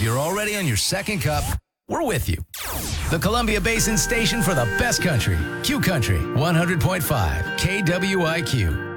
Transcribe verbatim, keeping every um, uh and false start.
you're already on your second cup, we're with you. The Columbia Basin station for the best country. Q Country, one hundred point five K W I Q.